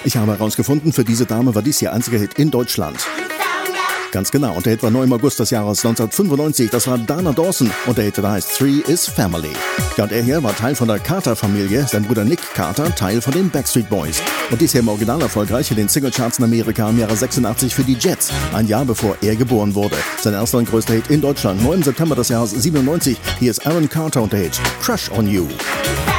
Ich habe herausgefunden, für diese Dame war dies ihr einziger Hit in Deutschland. Ganz genau, und der Hit war neu im August des Jahres 1995. Das war Dana Dawson und der Hit, der heißt Three is Family. Ja, und er hier war Teil von der Carter-Familie, sein Bruder Nick Carter, Teil von den Backstreet Boys. Und dies hier im Original erfolgreich in den Singlecharts in Amerika im Jahre 86 für die Jets, ein Jahr bevor er geboren wurde. Sein erster und größter Hit in Deutschland, neu im September des Jahres 97. Hier ist Aaron Carter und der Hit Crush on You.